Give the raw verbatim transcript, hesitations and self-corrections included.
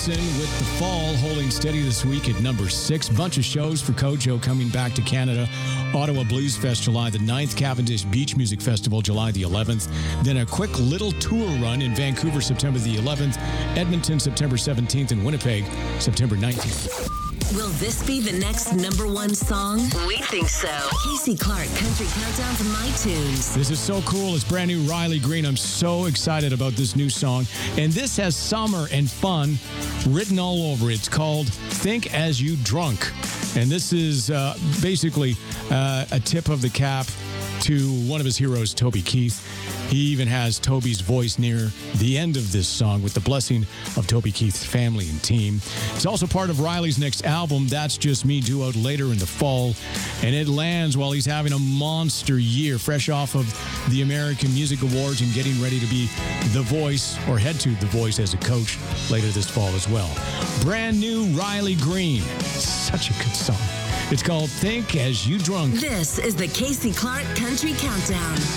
Johnson with The Fall holding steady this week at number six. Bunch of shows for Kojo coming back to Canada. Ottawa Blues Fest July the ninth, Cavendish Beach Music Festival July the eleventh. Then a quick little tour run in Vancouver September the eleventh, Edmonton September seventeenth, and Winnipeg September nineteenth. Will this be the next number one song? We think so. Casey Clark, Country Countdown to My Tunes. This is so cool. It's brand new Riley Green. I'm so excited about this new song. And this has summer and fun written all over it. It's called Think As You Drunk. And this is uh, basically uh, a tip of the cap to one of his heroes, Toby Keith. He even has Toby's voice near the end of this song with the blessing of Toby Keith's family and team. It's also part of Riley's next album, That's Just Me, due out later in the fall. And it lands while he's having a monster year, fresh off of the American Music Awards and getting ready to be The Voice, or head to The Voice as a coach later this fall as well. Brand new Riley Green. Such a good song. It's called Think As You Drunk. This is the Casey Clark Country Countdown.